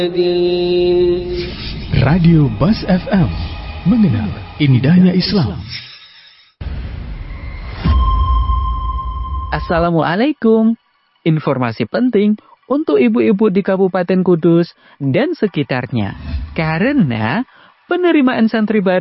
Radio Bas FM, mengenal indahnya Islam. Assalamualaikum. Informasi penting untuk ibu-ibu di Kabupaten Kudus dan sekitarnya. Karena penerimaan santri baru